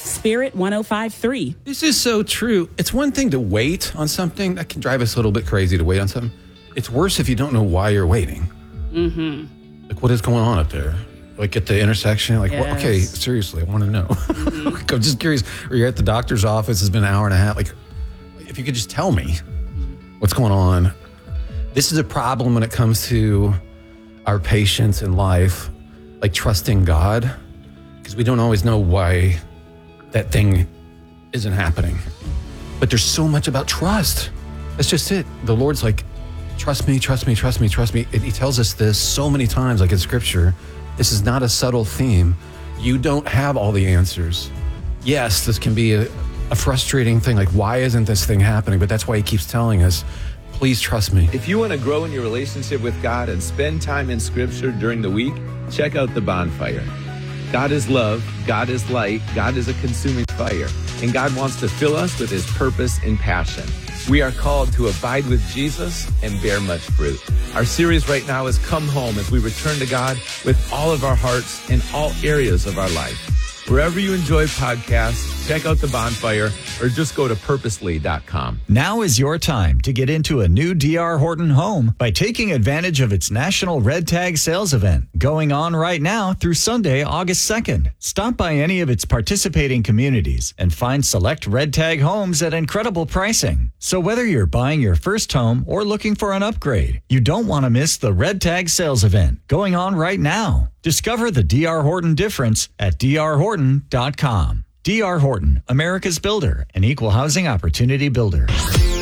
Spirit 105.3. This is so true. It's one thing to wait on something. That can drive us a little bit crazy to wait on something. It's worse if you don't know why you're waiting. Mm-hmm. Like, what is going on up there? Like, at the intersection? Like, Yes. okay, seriously, I want to know. Like, I'm just curious. Or you're at the doctor's office. It's been an hour and a half. Like, if you could just tell me what's going on. This is a problem when it comes to our patience in life, like trusting God, because we don't always know why that thing isn't happening. But there's so much about trust. That's just it. The Lord's like, trust me, trust me, trust me, trust me. He tells us this so many times, like in Scripture. This is not a subtle theme. You don't have all the answers. Yes, this can be a frustrating thing. Like, why isn't this thing happening? But that's why he keeps telling us, please trust me. If you want to grow in your relationship with God and spend time in Scripture during the week, check out The Bonfire. God is love, God is light, God is a consuming fire, and God wants to fill us with his purpose and passion. We are called to abide with Jesus and bear much fruit. Our series right now is Come Home, as we return to God with all of our hearts in all areas of our life. Wherever you enjoy podcasts, check out The Bonfire or just go to purposely.com. Now is your time to get into a new D.R. Horton home by taking advantage of its National Red Tag Sales Event going on right now through Sunday, August 2nd. Stop by any of its participating communities and find select Red Tag homes at incredible pricing. So whether you're buying your first home or looking for an upgrade, you don't want to miss the Red Tag Sales Event going on right now. Discover the D.R. Horton difference at drhorton.com. D.R. Horton, America's builder, an equal housing opportunity builder.